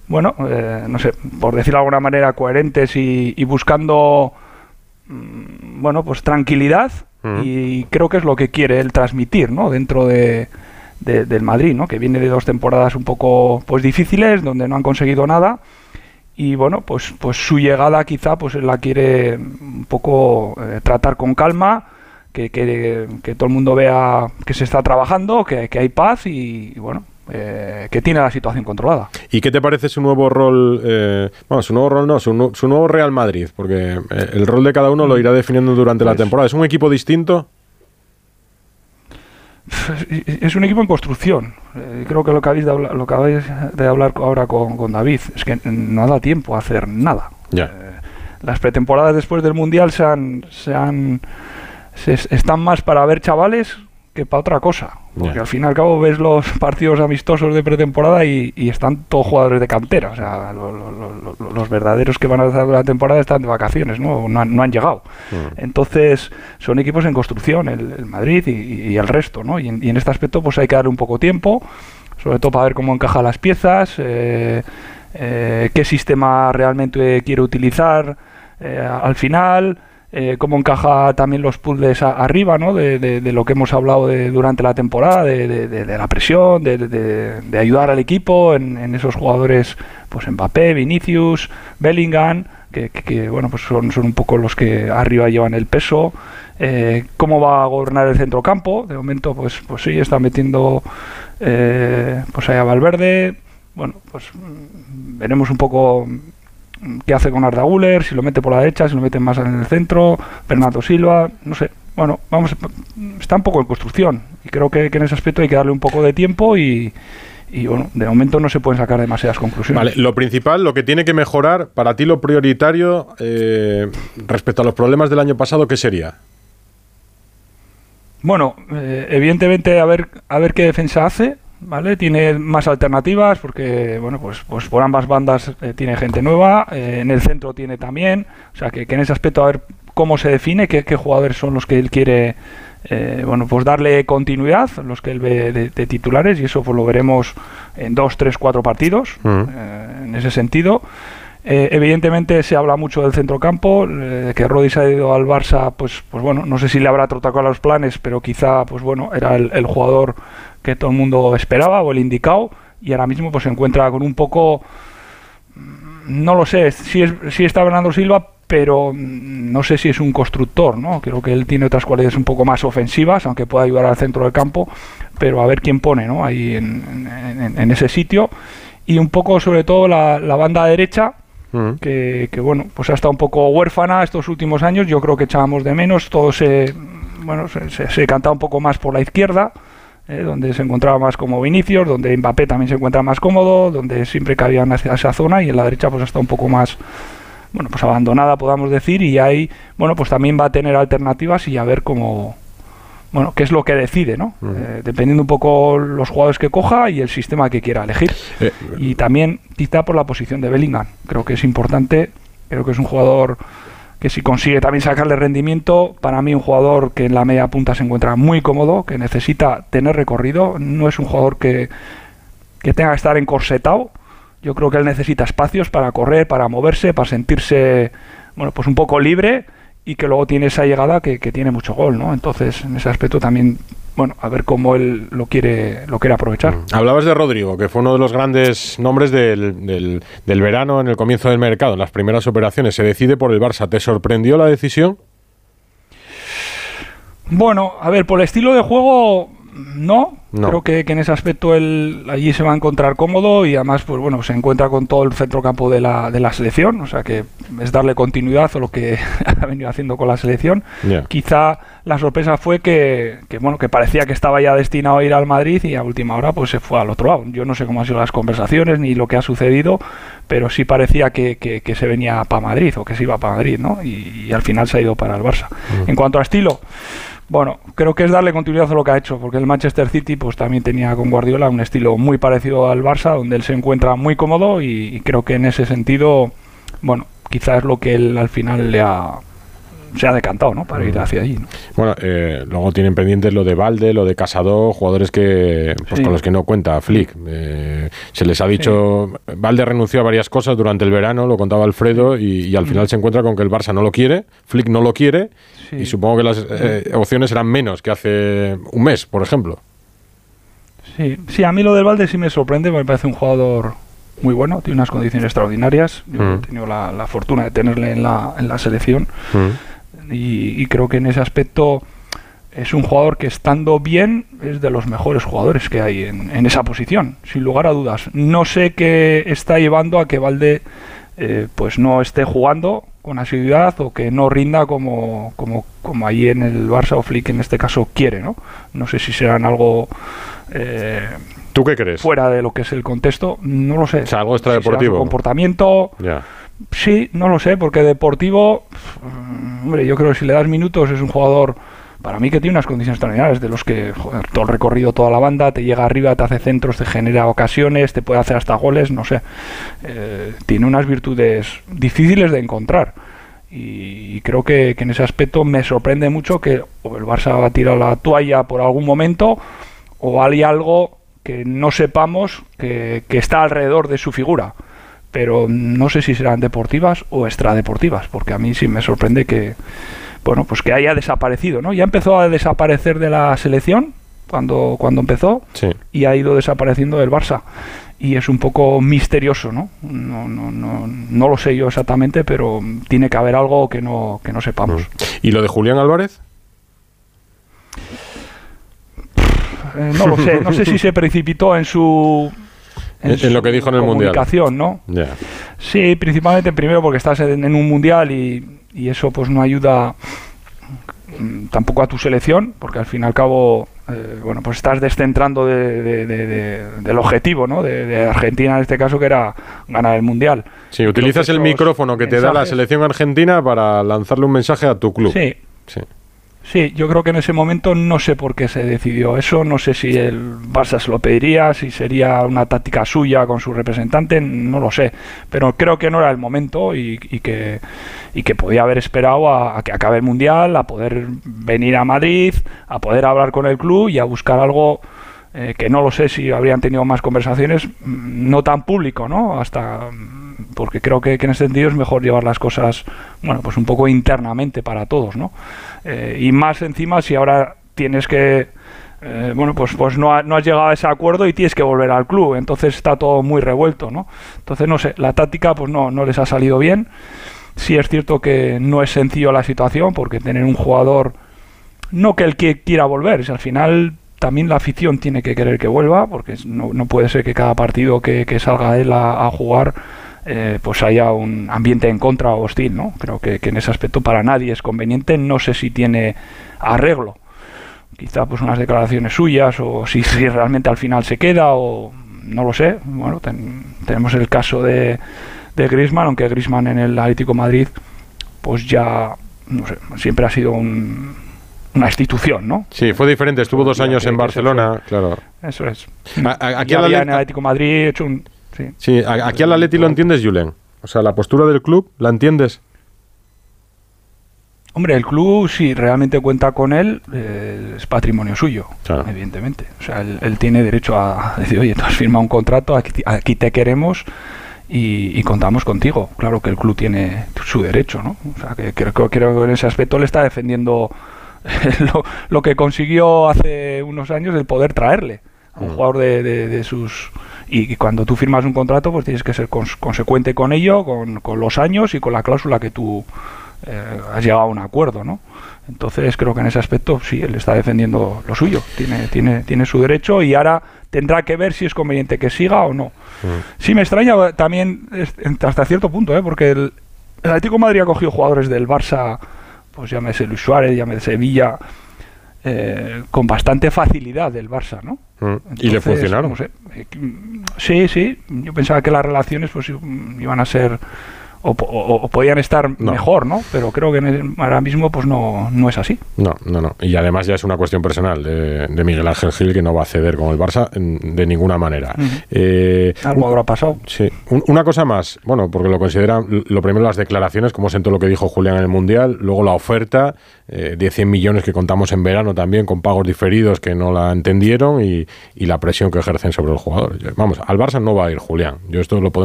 bueno, no sé, por decirlo de alguna manera, coherentes y buscando, bueno, pues tranquilidad, y creo que es lo que quiere él transmitir, ¿no? Dentro del Madrid, ¿no? Que viene de 2 temporadas un poco, pues, difíciles, donde no han conseguido nada, y bueno, pues su llegada quizá pues él la quiere un poco tratar con calma, que todo el mundo vea que se está trabajando, que hay paz y bueno, que tiene la situación controlada. ¿Y qué te parece su nuevo rol? Bueno, su nuevo rol no, su nuevo Real Madrid, porque el rol de cada uno lo irá definiendo durante la temporada. ¿Es un equipo distinto? Es un equipo en construcción. Creo que lo que acabáis de hablar ahora con David es que no da tiempo a hacer nada. Ya. Las pretemporadas después del Mundial están más para ver chavales que para otra cosa, porque al fin y al cabo ves los partidos amistosos de pretemporada y están todos jugadores de cantera, o sea, los verdaderos que van a hacer la temporada están de vacaciones, no han llegado. Entonces son equipos en construcción, el Madrid y el resto, ¿no? Y en este aspecto pues hay que darle un poco tiempo, sobre todo para ver cómo encajan las piezas, qué sistema realmente quiere utilizar al final, cómo encaja también los puzzles arriba, ¿no? De lo que hemos hablado durante la temporada, de la presión, de ayudar al equipo en esos jugadores, pues Mbappé, Vinicius, Bellingham, que bueno, pues son un poco los que arriba llevan el peso. Cómo va a gobernar el centrocampo. De momento pues sí, está metiendo pues ahí a Valverde. Bueno, pues veremos un poco qué hace con Arda Güler, si lo mete por la derecha, si lo mete más en el centro, Bernardo Silva, no sé. Bueno, está un poco en construcción y creo que en ese aspecto hay que darle un poco de tiempo y bueno, de momento no se pueden sacar demasiadas conclusiones. Vale, lo principal, lo que tiene que mejorar, para ti lo prioritario respecto a los problemas del año pasado, ¿qué sería? Bueno, evidentemente a ver qué defensa hace, ¿vale? Tiene más alternativas porque, bueno, pues por ambas bandas tiene gente nueva, en el centro tiene también, o sea que en ese aspecto a ver cómo se define, qué jugadores son los que él quiere, bueno, pues darle continuidad, los que él ve de titulares, y eso pues lo veremos en 2, 3, 4 partidos, en ese sentido. Evidentemente se habla mucho del centrocampo, que Rodri se ha ido al Barça, pues bueno, no sé si le habrá tocado a los planes, pero quizá, pues bueno, era el jugador que todo el mundo esperaba o el indicado, y ahora mismo pues se encuentra con un poco, no lo sé, si está Bernardo Silva, pero no sé si es un constructor, ¿no? Creo que él tiene otras cualidades un poco más ofensivas, aunque pueda ayudar al centro del campo, pero a ver quién pone, ¿no? Ahí en ese sitio, y un poco sobre todo la banda derecha, que bueno, pues ha estado un poco huérfana estos últimos años. Yo creo que echábamos de menos, todo se cantaba un poco más por la izquierda, donde se encontraba más como Vinicius, donde Mbappé también se encuentra más cómodo, donde siempre cabían hacia esa zona, y en la derecha pues ha estado un poco más, bueno, pues abandonada, podamos decir, y ahí, bueno, pues también va a tener alternativas y a ver cómo, bueno, qué es lo que decide, ¿no? Dependiendo un poco los jugadores que coja y el sistema que quiera elegir. Y también quizá por la posición de Bellingham. Creo que es importante, creo que es un jugador que si consigue también sacarle rendimiento, para mí un jugador que en la media punta se encuentra muy cómodo, que necesita tener recorrido, no es un jugador que tenga que estar encorsetado. Yo creo que él necesita espacios para correr, para moverse, para sentirse, bueno, pues un poco libre, y que luego tiene esa llegada que tiene mucho gol, ¿no? Entonces, en ese aspecto también, bueno, a ver cómo él lo quiere aprovechar. Hablabas de Rodrigo, que fue uno de los grandes nombres del verano en el comienzo del mercado, en las primeras operaciones. Se decide por el Barça. ¿Te sorprendió la decisión? Bueno, a ver, por el estilo de juego, no. Creo que en ese aspecto él allí se va a encontrar cómodo, y además, pues bueno, se encuentra con todo el centrocampo de la selección, o sea que es darle continuidad a lo que ha venido haciendo con la selección. Quizá la sorpresa fue que bueno, que parecía que estaba ya destinado a ir al Madrid, y a última hora pues se fue al otro lado. Yo no sé cómo han sido las conversaciones ni lo que ha sucedido, pero sí parecía que se venía para Madrid, o que se iba para Madrid, ¿no? Y al final se ha ido para el Barça. En cuanto a estilo, bueno, creo que es darle continuidad a lo que ha hecho, porque el Manchester City pues también tenía con Guardiola un estilo muy parecido al Barça, donde él se encuentra muy cómodo, y creo que en ese sentido, bueno, quizás es lo que él al final se ha decantado, ¿no?, para ir hacia allí, ¿no? Bueno, luego tienen pendientes lo de Balde, lo de Casado, jugadores que pues con los que no cuenta Flick. Se les ha dicho, Balde renunció a varias cosas durante el verano, lo contaba Alfredo, y al final se encuentra con que el Barça no lo quiere, Flick no lo quiere, y supongo que las opciones eran menos que hace un mes, por ejemplo. Sí, a mí lo del Balde sí me sorprende, me parece un jugador muy bueno, tiene unas condiciones extraordinarias. Yo he tenido la fortuna de tenerle en la selección, y creo que en ese aspecto es un jugador que, estando bien, es de los mejores jugadores que hay en esa posición, sin lugar a dudas. No sé qué está llevando a que Balde pues no esté jugando con asiduidad, o que no rinda como ahí en el Barça, o Flick en este caso quiere, ¿no? No sé si serán algo ¿tú qué crees? Fuera de lo que es el contexto, no lo sé. O sea, algo extradeportivo. Si comportamiento. Sí, no lo sé, porque deportivo, hombre, yo creo que si le das minutos es un jugador, para mí, que tiene unas condiciones extraordinarias, de los que, joder, todo el recorrido, toda la banda, te llega arriba, te hace centros, te genera ocasiones, te puede hacer hasta goles, no sé. Tiene unas virtudes difíciles de encontrar. Y creo que en ese aspecto me sorprende mucho que o el Barça va a tirar la toalla por algún momento, o hay algo que no sepamos que está alrededor de su figura. Pero no sé si serán deportivas o extradeportivas, porque a mí sí me sorprende que, bueno, pues que haya desaparecido, ¿no? Ya empezó a desaparecer de la selección cuando empezó, y ha ido desapareciendo del Barça, y es un poco misterioso, ¿no? No lo sé yo exactamente, pero tiene que haber algo que no sepamos. ¿Y lo de Julián Álvarez? No lo sé, no sé si se precipitó en lo que dijo en el Mundial, ¿no? Sí, principalmente primero porque estás en un Mundial, y eso pues no ayuda tampoco a tu selección, porque al fin y al cabo bueno, pues estás descentrando del objetivo, ¿no?, de Argentina en este caso, que era ganar el Mundial. Sí, utilizas el micrófono que te da la selección argentina para lanzarle un mensaje a tu club. Sí, yo creo que en ese momento no sé por qué se decidió eso, no sé si el Barça se lo pediría, si sería una táctica suya con su representante, no lo sé, pero creo que no era el momento, y que podía haber esperado a que acabe el Mundial, a poder venir a Madrid, a poder hablar con el club y a buscar algo que no lo sé si habrían tenido más conversaciones, no tan público, ¿no? Porque creo que en ese sentido es mejor llevar las cosas, bueno, pues un poco internamente para todos, ¿no? Y más encima si ahora tienes que, bueno, pues no has llegado a ese acuerdo y tienes que volver al club, entonces está todo muy revuelto, ¿no? Entonces, no sé, la táctica pues no les ha salido bien. Sí es cierto que no es sencillo la situación, porque tener un jugador, no que el que quiera volver, si al final también la afición tiene que querer que vuelva, porque no puede ser que cada partido que salga él a jugar pues haya un ambiente en contra o hostil, ¿no? Creo que en ese aspecto para nadie es conveniente. No sé si tiene arreglo, quizá pues unas declaraciones suyas, o si realmente al final se queda, o no lo sé. Bueno, tenemos el caso de Griezmann, aunque Griezmann en el Atlético de Madrid pues ya, no sé, siempre ha sido una institución, ¿no? Sí, fue diferente, estuvo 2 años en Barcelona, claro. Eso es. Aquí en el Atlético de Madrid hecho un... Sí, aquí al Atleti lo entiendes, Julen. O sea, la postura del club, ¿la entiendes? Hombre, el club, si realmente cuenta con él, es patrimonio suyo, claro, evidentemente. O sea, él tiene derecho a decir, oye, tú has firmado un contrato, aquí te queremos y contamos contigo. Claro que el club tiene su derecho, ¿no? O sea, que creo que en ese aspecto le está defendiendo lo que consiguió hace unos años, el poder traerle a un jugador de sus... Y cuando tú firmas un contrato, pues tienes que ser consecuente con ello, con los años y con la cláusula que tú has llegado a un acuerdo, ¿no? Entonces creo que en ese aspecto sí, él está defendiendo lo suyo, tiene su derecho, y ahora tendrá que ver si es conveniente que siga o no. Sí me extraña también hasta cierto punto, porque el Atlético de Madrid ha cogido jugadores del Barça, pues llámese Luis Suárez, llámese Villa, con bastante facilidad del Barça, ¿no? Entonces, ¿y le funcionaron? No sé, sí, yo pensaba que las relaciones pues iban a ser o podían estar mejor, ¿no? Pero creo que ahora mismo pues no es así. No. Y además ya es una cuestión personal de Miguel Ángel Gil, que no va a ceder con el Barça de ninguna manera. Algo habrá pasado. Sí. Una cosa más, bueno, porque lo consideran, lo primero las declaraciones, como sentó lo que dijo Julián en el Mundial, luego la oferta de 100 millones que contamos en verano también, con pagos diferidos que no la entendieron y la presión que ejercen sobre el jugador. Vamos, al Barça no va a ir Julián. Yo esto lo podemos